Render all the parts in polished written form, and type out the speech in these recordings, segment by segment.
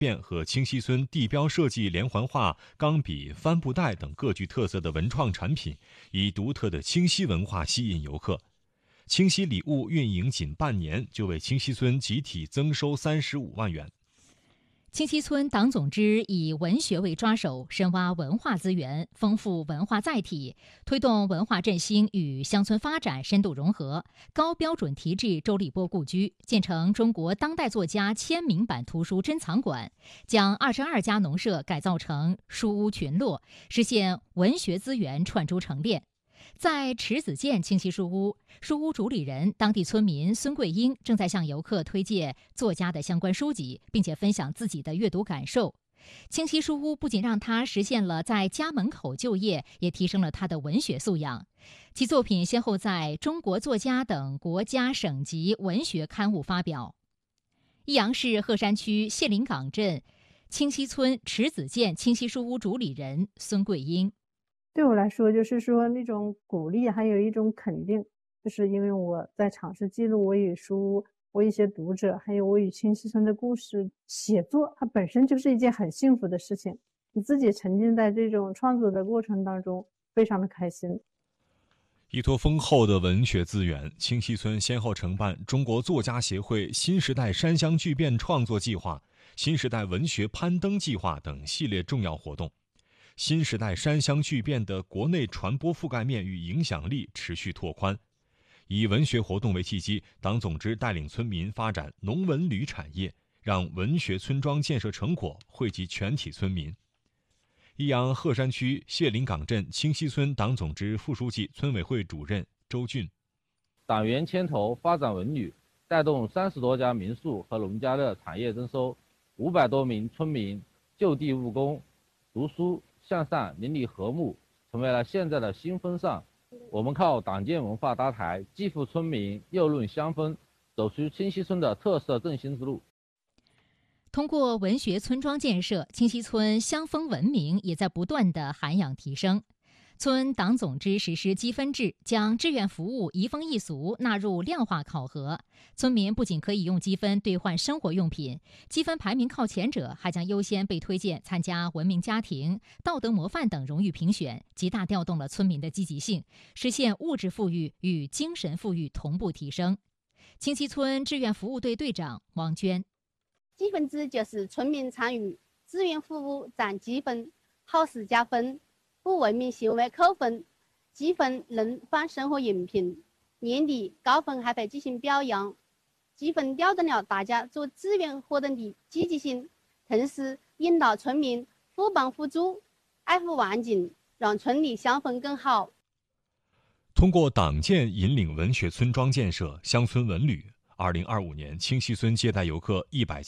变和清溪村地标设计连环画、钢笔、帆布袋等各具特色的文创产品，以独特的清溪文化吸引游客。清溪礼物运营仅半年，就为清溪村集体增收35万元。 清溪村党总支以文学为抓手，深挖文化资源，丰富文化载体，推动文化振兴与乡村发展深度融合，高标准提质周立波故居，建成中国当代作家签名版图书珍藏馆，将22家农舍改造成书屋群落，实现文学资源串珠成链。在池子涧清溪书屋，书屋主理人当地村民孙桂英正在向游客推荐作家的相关书籍，并且分享自己的阅读感受。清溪书屋不仅让他实现了在家门口就业，也提升了他的文学素养。其作品先后在中国作家等国家省级文学刊物发表。益阳市鹤山区谢林岗镇清溪村池子涧清溪书屋主理人孙桂英。 对我来说，就是说那种鼓励，还有一种肯定，就是因为我在尝试记录我与书屋、我一些读者，还有我与清溪村的故事。写作它本身就是一件很幸福的事情，你自己沉浸在这种创作的过程当中，非常的开心。 依托丰厚的文学资源，清溪村先后承办中国作家协会新时代山乡巨变创作计划、新时代文学攀登计划等系列重要活动。新时代山乡巨变的国内传播覆盖面与影响力持续拓宽。以文学活动为契机，党总支带领村民发展农文旅产业，让文学村庄建设成果惠及全体村民。益阳鹤山区谢林岗镇清溪村党总支副书记、村委会主任周俊， 党员牵头发展文旅，带动30多家民宿和农家乐产业增收，500多名村民就地务工，读书向善，邻里和睦，成为了现在的新风尚。我们靠党建文化搭台，既扶村民，又论乡风，走出清溪村的特色振兴之路。 通过文学村庄建设，清溪村乡风文明也在不断的涵养提升。村党总支实施积分制，将志愿服务移风易俗纳入量化考核。村民不仅可以用积分兑换生活用品，积分排名靠前者还将优先被推荐参加文明家庭、道德模范等荣誉评选，极大调动了村民的积极性，实现物质富裕与精神富裕同步提升。清溪村志愿服务队队长王娟， 积分制就是村民参与志愿服务攒积分，好事加分，不文明行为扣分，积分能换生活用品。年底高分还会进行表扬，积分调动了大家做志愿活动的积极性，同时引导村民互帮互助，爱护环境，让村里乡风更好。 通过党建引领文学村庄建设、乡村文旅，2025年清溪村接待游客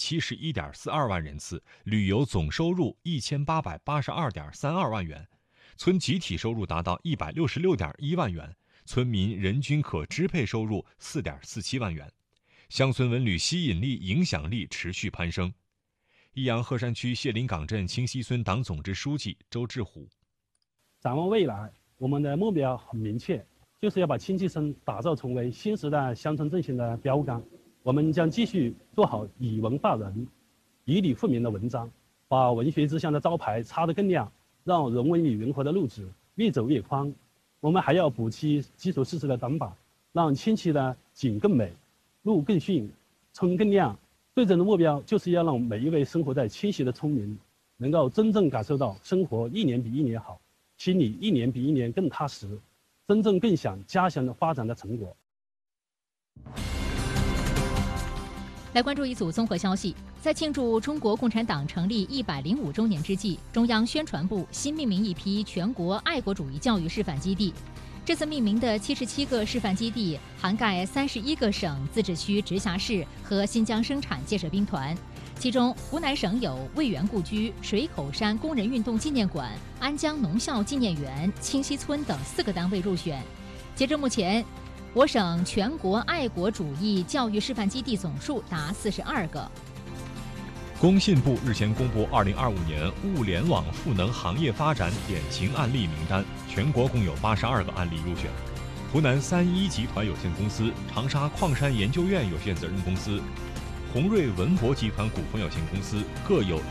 171.42万人次，旅游总收入1882.32万元，村集体收入达到166.1万元，村民人均可支配收入4.47万元，乡村文旅吸引力、影响力持续攀升。益阳鹤山区谢林岗镇清溪村党总支书记周志虎， 展望未来，我们的目标很明确，就是要把清溪村打造成为新时代乡村振兴的标杆。我们将继续做好以文化人、以理富民的文章，把文学之乡的招牌插得更亮，让人文旅融合的路子越走越宽。我们还要补齐基础设施的短板，让清溪的景更美、路更顺、村更亮。最终的目标就是要让每一位生活在清溪的村民能够真正感受到生活一年比一年好，心里一年比一年更踏实，真正更享家乡的发展的成果。 来关注一组综合消息，在庆祝中国共产党成立105周年之际，中央宣传部新命名一批全国爱国主义教育示范基地。这次命名的77个示范基地涵盖31个省、自治区、直辖市和新疆生产建设兵团，其中湖南省有魏源故居、水口山工人运动纪念馆、安江农校纪念园、清溪村等4个单位入选。截至目前，我省全国爱国主义教育示范基地总数达42个。 工信部日前公布2025年物联网赋能行业发展典型案例名单，全国共有82个案例入选。湖南31集团有限公司、长沙矿山研究院有限责任公司、 宏瑞文博集团股份有限公司各有